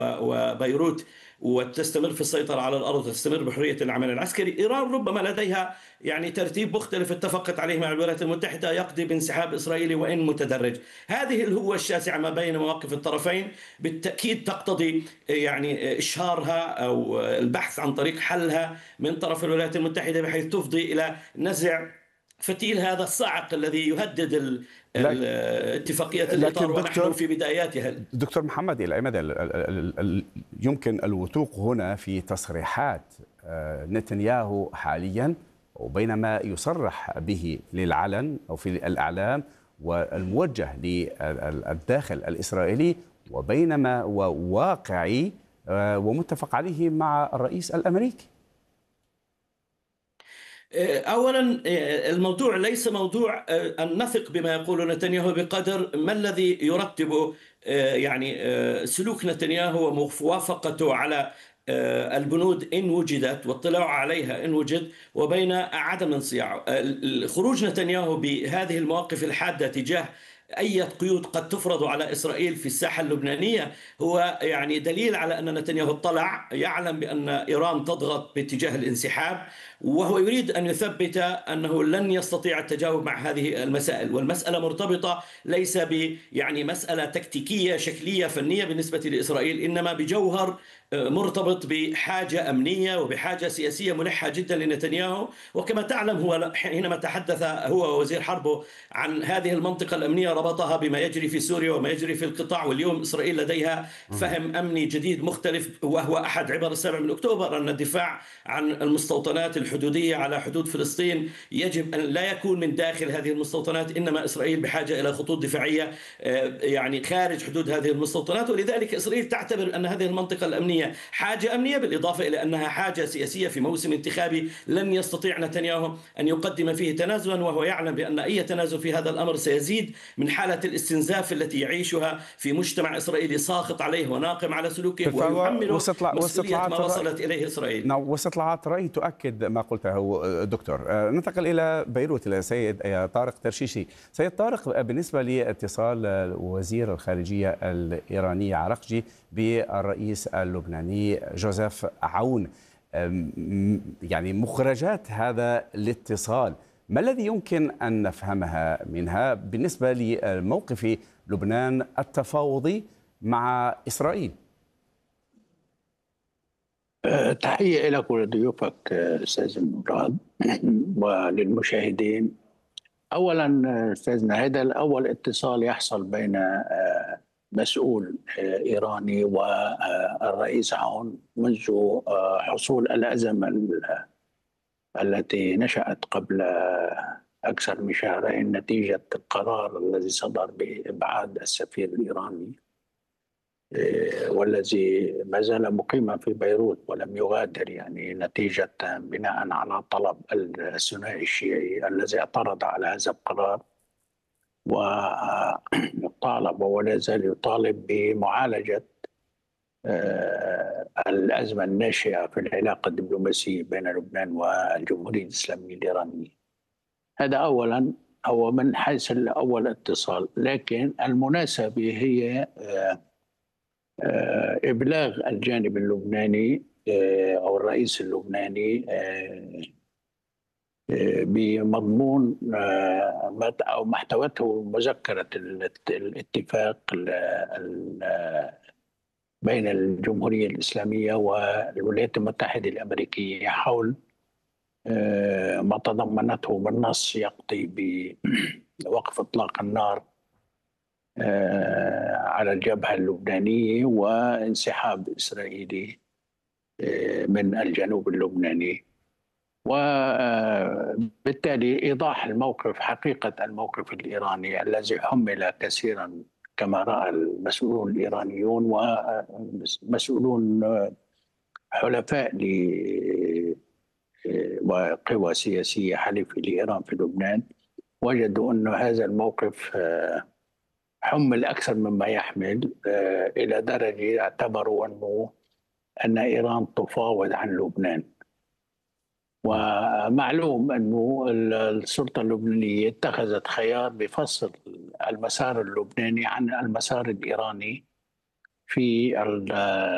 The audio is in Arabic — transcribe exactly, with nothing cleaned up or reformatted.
وبيروت وتستمر في السيطرة على الأرض وتستمر بحرية العمل العسكري. إيران ربما لديها يعني ترتيب مختلف اتفقت عليه مع الولايات المتحدة يقضي بانسحاب إسرائيلي وإن متدرج. هذه الهوة الشاسعة ما بين مواقف الطرفين بالتأكيد تقتضي يعني إشهارها أو البحث عن طريق حلها من طرف الولايات المتحدة، بحيث تفضي إلى نزع فتيل هذا الصاعق الذي يهدد ال- ال- اتفاقية الإطار لكن ونحن دكتور في بداياتها. دكتور محمد، إلى أي مدى ال- ال- ال- ال- يمكن الوثوق هنا في تصريحات آه، نتنياهو حاليا، وبينما يصرح به للعلن أو في الإعلام والموجه للداخل الإسرائيلي، وبينما هو واقعي آه، ومتفق عليه مع الرئيس الأمريكي؟ أولا الموضوع ليس موضوع أن نثق بما يقول نتنياهو بقدر ما الذي يرتب يعني سلوك نتنياهو وموافقته على البنود إن وجدت واطلاع عليها إن وجد، وبين عدم انصياعه. خروج نتنياهو بهذه المواقف الحادة تجاه أي قيود قد تفرض على إسرائيل في الساحة اللبنانية هو يعني دليل على أن نتنياهو اطلع، يعلم بأن إيران تضغط باتجاه الانسحاب، وهو يريد أن يثبت أنه لن يستطيع التجاوب مع هذه المسائل. والمسألة مرتبطة ليس ب يعني مسألة تكتيكية شكلية فنية بالنسبة لإسرائيل، إنما بجوهر مرتبط بحاجة أمنية وبحاجة سياسية ملحة جدا لنتنياهو. وكما تعلم هو حينما تحدث هو ووزير حربه عن هذه المنطقة الأمنية ربطها بما يجري في سوريا وما يجري في القطاع. واليوم إسرائيل لديها فهم أمني جديد مختلف، وهو أحد عبر السابع من أكتوبر أن الدفاع عن المستوطنات الحدودية على حدود فلسطين يجب أن لا يكون من داخل هذه المستوطنات، إنما إسرائيل بحاجة إلى خطوط دفاعية يعني خارج حدود هذه المستوطنات. ولذلك إسرائيل تعتبر أن هذه المنطقة الأمنية حاجة أمنية، بالإضافة إلى أنها حاجة سياسية في موسم انتخابي لن يستطيع نتنياهو أن يقدم فيه تنازلا، وهو يعلم بأن أي تنازل في هذا الأمر سيزيد من حالة الاستنزاف التي يعيشها في مجتمع إسرائيلي ساقط عليه وناقم على سلوكه ويحمله مسؤولية ما وصلت إليه إسرائيل. نعم، واستطلاعات رأي تؤكد ما قلته دكتور. ننتقل إلى بيروت، إلى سيد طارق ترشيشي. سيد طارق، بالنسبة لاتصال وزير الخارجية الإيراني عرقجي بالرئيس اللبناني جوزيف عون، يعني مخرجات هذا الاتصال ما الذي يمكن أن نفهمها منها بالنسبة لموقف لبنان التفاوضي مع إسرائيل؟ تحية لك ولضيوفك أستاذ مراد وللمشاهدين. أولا أستاذنا، هذا الأول اتصال يحصل بين مسؤول إيراني والرئيس عون منذ حصول الأزمة التي نشأت قبل أكثر من شهرين نتيجة القرار الذي صدر بإبعاد السفير الإيراني، والذي ما زال مقيما في بيروت ولم يغادر، يعني نتيجة بناء على طلب الثنائي الشيعي الذي اعترض على هذا القرار وطالب ولا زال يطالب بمعالجة الأزمة الناشئة في العلاقة الدبلوماسية بين لبنان والجمهورية الإسلامية الإيرانية. هذا أولا، هو من حيث أول اتصال. لكن المناسبة هي إبلاغ الجانب اللبناني أو الرئيس اللبناني بمضمون أو ما احتوته مذكرة الاتفاق بين الجمهورية الإسلامية والولايات المتحدة الأمريكية حول ما تضمنته بالنص يقضي بوقف إطلاق النار على الجبهة اللبنانية وانسحاب إسرائيلي من الجنوب اللبناني، وبالتالي إيضاح الموقف، حقيقة الموقف الإيراني الذي حمل كثيرا كما رأى المسؤولون الإيرانيون ومسؤولون حلفاء وقوى سياسية حليفة لإيران في لبنان. وجدوا أن هذا الموقف حمل أكثر مما يحمل، إلى درجة اعتبروا أنه أن إيران تفاوض عن لبنان. ومعلوم أنه السلطة اللبنانية اتخذت خيار بفصل المسار اللبناني عن المسار الإيراني في